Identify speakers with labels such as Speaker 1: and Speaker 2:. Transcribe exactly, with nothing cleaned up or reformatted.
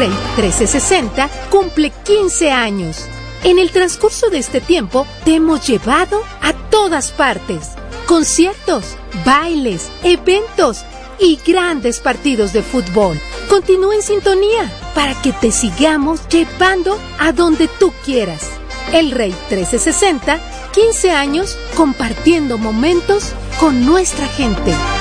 Speaker 1: Rey trescientos sesenta cumple quince años. En el transcurso de este tiempo te hemos llevado a todas partes. Conciertos, bailes, eventos y grandes partidos de fútbol. Continúa en sintonía para que te sigamos llevando a donde tú quieras. El Rey trescientos sesenta, quince años compartiendo momentos con nuestra gente.